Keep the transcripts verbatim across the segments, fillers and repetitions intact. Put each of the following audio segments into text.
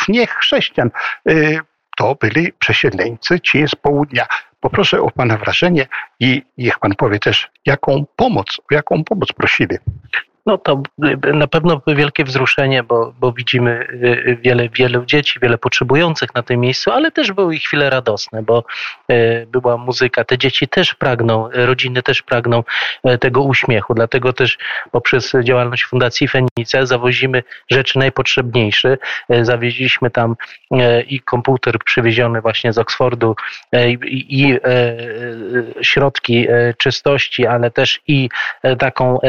nie chrześcijan. To byli przesiedleńcy ci z południa. Poproszę o pana wrażenie i niech pan powie też, jaką pomoc, o jaką pomoc prosili. No to na pewno wielkie wzruszenie, bo, bo widzimy wiele, wielu dzieci, wiele potrzebujących na tym miejscu, ale też były i chwile radosne, bo była muzyka. Te dzieci też pragną, rodziny też pragną tego uśmiechu, dlatego też poprzez działalność Fundacji Fenice zawozimy rzeczy najpotrzebniejsze. Zawieźliśmy tam i komputer przywieziony właśnie z Oksfordu i, i środki czystości, ale też i taką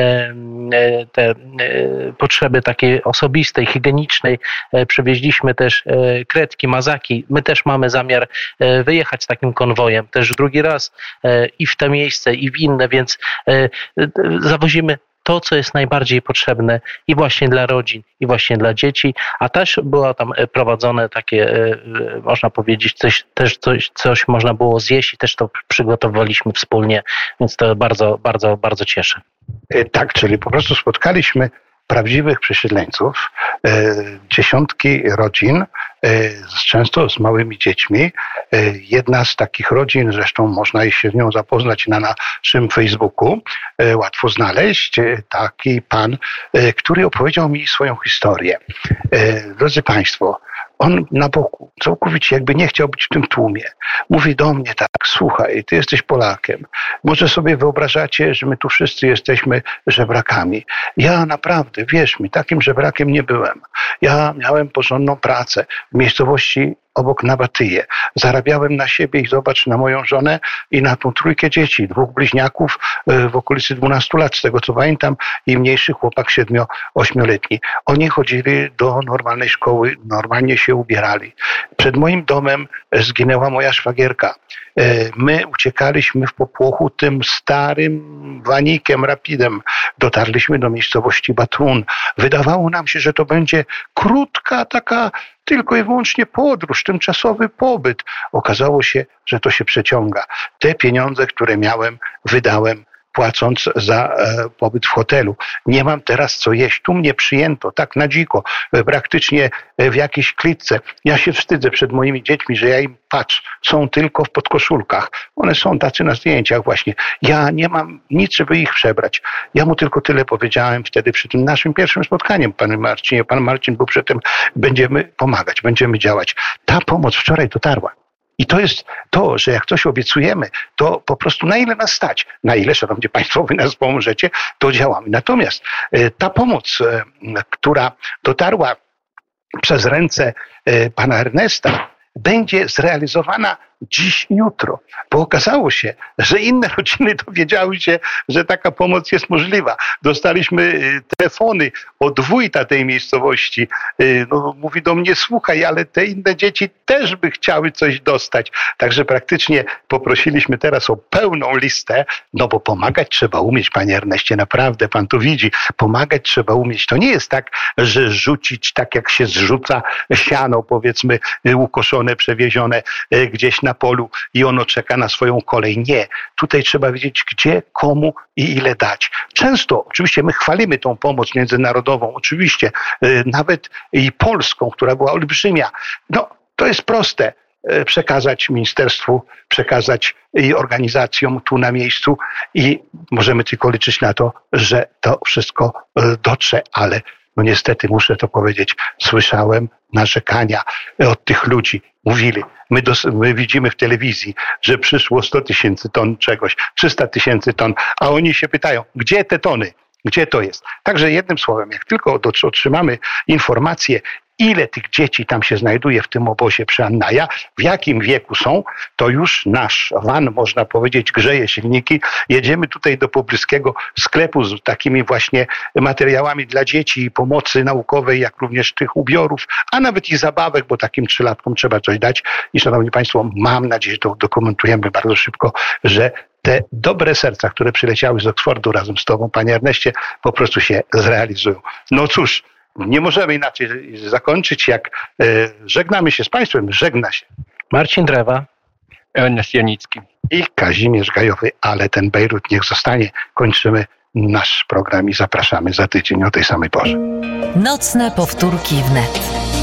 te potrzeby takiej osobistej, higienicznej. Przywieźliśmy też kredki, mazaki. My też mamy zamiar wyjechać z takim konwojem też drugi raz i w to miejsce, i w inne, więc zawozimy to, co jest najbardziej potrzebne i właśnie dla rodzin, i właśnie dla dzieci, a też było tam prowadzone takie, można powiedzieć, coś, też coś, coś można było zjeść i też to przygotowaliśmy wspólnie, więc to bardzo, bardzo, bardzo cieszy. Tak, czyli po prostu spotkaliśmy prawdziwych przesiedleńców, e, dziesiątki rodzin, e, często z małymi dziećmi. E, jedna z takich rodzin, zresztą można się z nią zapoznać na naszym Facebooku, e, łatwo znaleźć, e, taki pan, e, który opowiedział mi swoją historię. E, drodzy Państwo, on na boku, całkowicie jakby nie chciał być w tym tłumie. Mówi do mnie tak: słuchaj, ty jesteś Polakiem. Może sobie wyobrażacie, że my tu wszyscy jesteśmy żebrakami. Ja naprawdę, wierz mi, takim żebrakiem nie byłem. Ja miałem porządną pracę w miejscowości obok Nabatyje. Zarabiałem na siebie i zobacz, na moją żonę i na tą trójkę dzieci, dwóch bliźniaków w okolicy dwunastu lat, z tego co pamiętam, i mniejszy chłopak siedmiu ośmioletni. Oni chodzili do normalnej szkoły, normalnie się ubierali. Przed moim domem zginęła moja szwagierka. My uciekaliśmy w popłochu tym starym wanikiem, rapidem. Dotarliśmy do miejscowości Batrun. Wydawało nam się, że to będzie krótka taka tylko i wyłącznie podróż, tymczasowy pobyt. Okazało się, że to się przeciąga. Te pieniądze, które miałem, wydałem, płacąc za e, pobyt w hotelu. Nie mam teraz co jeść. Tu mnie przyjęto, tak na dziko, e, praktycznie e, w jakiejś klitce. Ja się wstydzę przed moimi dziećmi, że ja im patrz, są tylko w podkoszulkach. One są tacy na zdjęciach właśnie. Ja nie mam nic, żeby ich przebrać. Ja mu tylko tyle powiedziałem wtedy przy tym naszym pierwszym spotkaniu, panie Marcinie. Pan Marcin był przy tym, będziemy pomagać, będziemy działać. Ta pomoc wczoraj dotarła. I to jest to, że jak coś obiecujemy, to po prostu na ile nas stać, na ile, szanowni państwo, wy nas pomożecie, to działamy. Natomiast e, ta pomoc, e, która dotarła przez ręce e, pana Ernesta, będzie zrealizowana dziś i jutro, bo okazało się, że inne rodziny dowiedziały się, że taka pomoc jest możliwa. Dostaliśmy telefony od wójta tej miejscowości. No, mówi do mnie: słuchaj, ale te inne dzieci też by chciały coś dostać. Także praktycznie poprosiliśmy teraz o pełną listę, no bo pomagać trzeba umieć, panie Erneście, naprawdę pan to widzi. Pomagać trzeba umieć. To nie jest tak, że rzucić tak jak się zrzuca siano, powiedzmy ukoszone, przewiezione gdzieś na na polu i ono czeka na swoją kolej. Nie. Tutaj trzeba wiedzieć, gdzie, komu i ile dać. Często, oczywiście my chwalimy tą pomoc międzynarodową, oczywiście, yy, nawet i polską, która była olbrzymia. No, to jest proste. Przekazać ministerstwu, przekazać i organizacjom tu na miejscu i możemy tylko liczyć na to, że to wszystko dotrze, ale no niestety muszę to powiedzieć, słyszałem narzekania od tych ludzi. Mówili, my, dos- my widzimy w telewizji, że przyszło sto tysięcy ton czegoś, trzysta tysięcy ton, a oni się pytają, gdzie te tony, gdzie to jest? Także jednym słowem, jak tylko otrzymamy informację, ile tych dzieci tam się znajduje w tym obozie przy Annaja, w jakim wieku są, to już nasz van, można powiedzieć, grzeje silniki. Jedziemy tutaj do pobliskiego sklepu z takimi właśnie materiałami dla dzieci i pomocy naukowej, jak również tych ubiorów, a nawet i zabawek, bo takim trzylatkom trzeba coś dać. I szanowni państwo, mam nadzieję, że to dokumentujemy bardzo szybko, że te dobre serca, które przyleciały z Oksfordu razem z tobą, panie Erneście, po prostu się zrealizują. No cóż, nie możemy inaczej zakończyć, jak e, żegnamy się z państwem. Żegna się Marcin Drewa, Ernest Janicki i Kazimierz Gajowy, ale ten Bejrut niech zostanie. Kończymy nasz program i zapraszamy za tydzień o tej samej porze. Nocne powtórki wnet.